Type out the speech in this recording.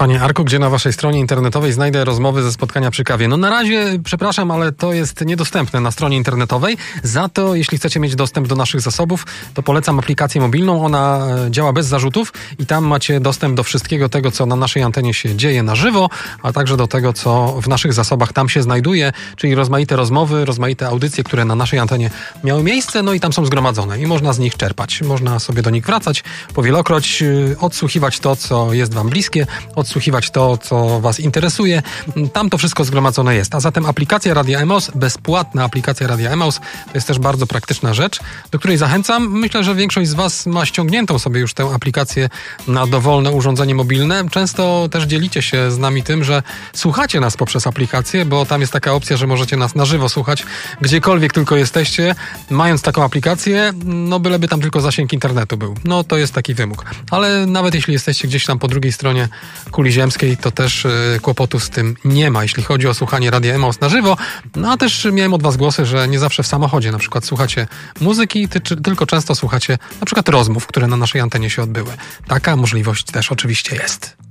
Panie Arku, gdzie na waszej stronie internetowej znajdę rozmowy ze spotkania przy kawie? No na razie, przepraszam, ale to jest niedostępne na stronie internetowej. Za to, jeśli chcecie mieć dostęp do naszych zasobów, to polecam aplikację mobilną. Ona działa bez zarzutów i tam macie dostęp do wszystkiego tego, co na naszej antenie się dzieje na żywo, a także do tego, co w naszych zasobach tam się znajduje, czyli rozmaite rozmowy, rozmaite audycje, które na naszej antenie miały miejsce, no i tam są zgromadzone i można z nich czerpać. Można sobie do nich wracać powielokroć, odsłuchiwać to, co jest wam bliskie, odsłuchiwać to, co was interesuje. Tam to wszystko zgromadzone jest. A zatem aplikacja Radia Emaus, bezpłatna aplikacja Radia Emaus, to jest też bardzo praktyczna rzecz, do której zachęcam. Myślę, że większość z was ma ściągniętą sobie już tę aplikację na dowolne urządzenie mobilne. Często też dzielicie się z nami tym, że słuchacie nas poprzez aplikację, bo tam jest taka opcja, że możecie nas na żywo słuchać, gdziekolwiek tylko jesteście, mając taką aplikację, no byleby tam tylko zasięg internetu był. No to jest taki wymóg. Ale nawet jeśli jesteście gdzieś tam po drugiej stronie kuli ziemskiej, to też kłopotu z tym nie ma, jeśli chodzi o słuchanie Radia Emaus na żywo. No a też miałem od was głosy, że nie zawsze w samochodzie na przykład słuchacie muzyki, tylko często słuchacie na przykład rozmów, które na naszej antenie się odbyły. Taka możliwość też oczywiście jest.